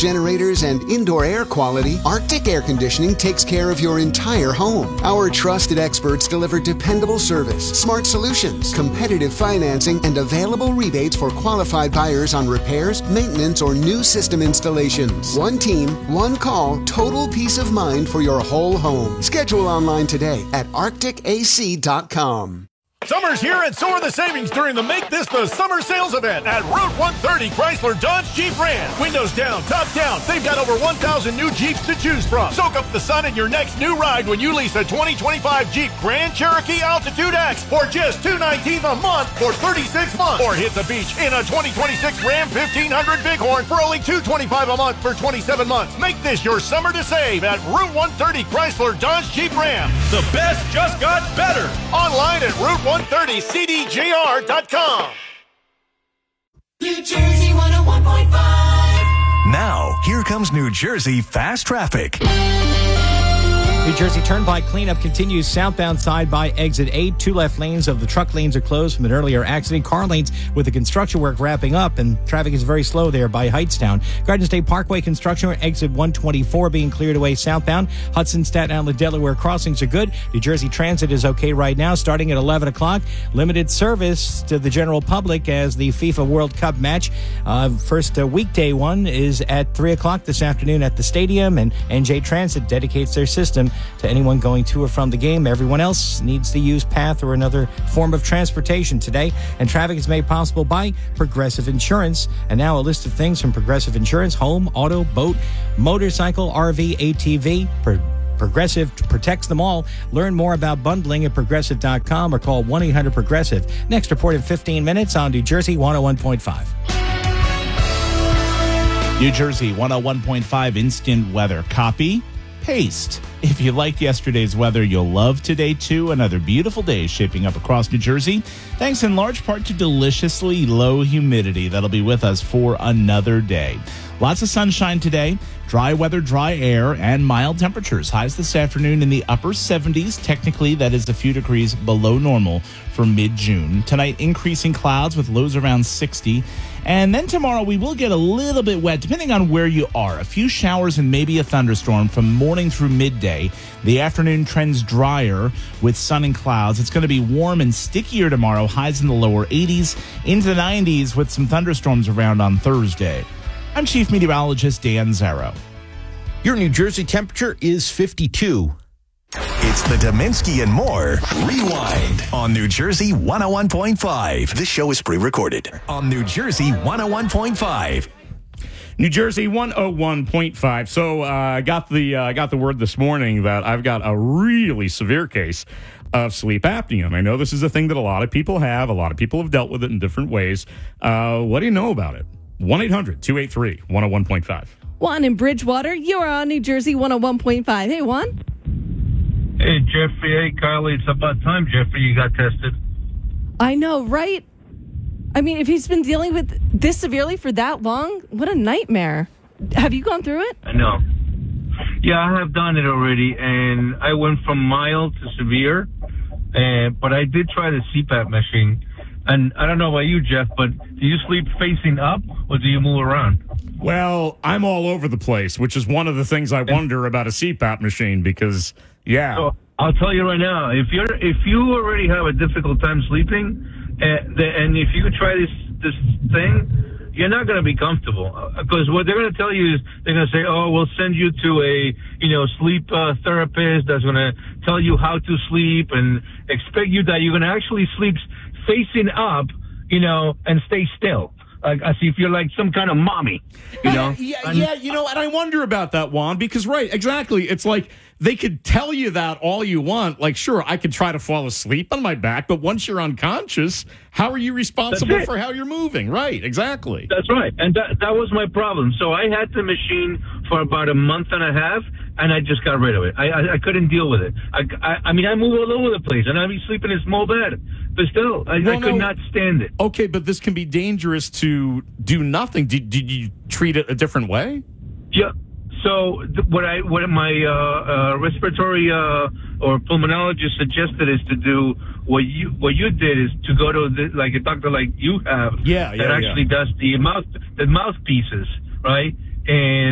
generators, and indoor air quality, Arctic Air Conditioning takes care of your entire home. Our trusted experts deliver dependable service, smart solutions, competitive financing, and available rebates for qualified buyers on repairs, maintenance, or new system installations. One team, one call, total peace of mind for your whole home. Schedule online today at arcticac.com. Summer's here and so are the savings during the Make This the Summer Sales event at Route 130 Chrysler Dodge Jeep Ram. Windows down, top down. They've got over 1,000 new Jeeps to choose from. Soak up the sun in your next new ride when you lease a 2025 Jeep Grand Cherokee Altitude X for just $219 a month for 36 months. Or hit the beach in a 2026 Ram 1500 Bighorn for only $225 a month for 27 months. Make this your summer to save at Route 130 Chrysler Dodge Jeep Ram. The best just got better. Online at Route 130cdjr.com. New Jersey 101.5. Now, here comes New Jersey Fast Traffic. New Jersey Turnpike cleanup continues southbound side by exit 8. 2 left lanes of the truck lanes are closed from an earlier accident. Car lanes with the construction work wrapping up, and traffic is very slow there by Hightstown. Garden State Parkway construction exit 124 being cleared away southbound. Hudson, Staten Island, Delaware crossings are good. New Jersey Transit is okay right now, starting at 11 o'clock. Limited service to the general public as the FIFA World Cup match. First weekday one is at 3 o'clock this afternoon at the stadium, and NJ Transit dedicates their system to anyone going to or from the game. Everyone else needs to use PATH or another form of transportation today. And traffic is made possible by Progressive Insurance. And now a list of things from Progressive Insurance: home, auto, boat, motorcycle, RV, ATV. Progressive protects them all. Learn more about bundling at progressive.com or call 1-800-PROGRESSIVE. Next report in 15 minutes on New Jersey 101.5. New Jersey 101.5 instant weather. Copy. Paste. If you liked yesterday's weather, you'll love today, too. Another beautiful day shaping up across New Jersey, thanks in large part to deliciously low humidity that'll be with us for another day. Lots of sunshine today, dry weather, dry air, and mild temperatures. Highs this afternoon in the upper 70s. Technically, that is a few degrees below normal for mid-June. Tonight, increasing clouds with lows around 60. And then tomorrow, we will get a little bit wet, depending on where you are. A few showers and maybe a thunderstorm from morning through midday. The afternoon trends drier with sun and clouds. It's going to be warm and stickier tomorrow. Highs in the lower 80s into the 90s with some thunderstorms around on Thursday. I'm Chief Meteorologist Dan Zarrow. Your New Jersey temperature is 52. It's the Dominski and More Rewind on New Jersey 101.5. This show is pre-recorded on New Jersey 101.5. New Jersey 101.5. So I got the word this morning that I've got a really severe case of sleep apnea. And I know this is a thing that a lot of people have. A lot of people have dealt with it in different ways. What do you know about it? 1-800-283-101.5. Juan in Bridgewater, you are on New Jersey 101.5. Hey, Juan. Hey, Jeffrey. Hey, Carly. It's about time, Jeffrey, you got tested. I know, right? I mean, if he's been dealing with this severely for that long, what a nightmare. Have you gone through it? I know. Yeah, I have done it already, and I went from mild to severe, but I did try the CPAP machine. And I don't know about you, Jeff, but do you sleep facing up or do you move around? Well, I'm all over the place, which is one of the things I wonder about a CPAP machine because, yeah. So I'll tell you right now, if you already have a difficult time sleeping, and if you try this thing, you're not going to be comfortable. Because what they're going to tell you is they're going to say, oh, we'll send you to a sleep therapist that's going to tell you how to sleep and expect you that you're going to actually sleep facing up, and stay still. Like, as if you're like some kind of mommy, Yeah, and I wonder about that, Juan, because, right, exactly. It's like they could tell you that all you want. Like, sure, I could try to fall asleep on my back, but once you're unconscious, how are you responsible for how you're moving? Right, exactly. That's right. And that was my problem. So I had the machine for about a month and a half, and I just got rid of it. I couldn't deal with it. I mean, I move all over the place, and I'd be sleeping in a small bed. But still, I could not stand it. Okay, but this can be dangerous to do nothing. Did you treat it a different way? Yeah. So what my respiratory or pulmonologist suggested is to do what you did is to go to like a doctor like you have that actually does the mouthpieces, right? And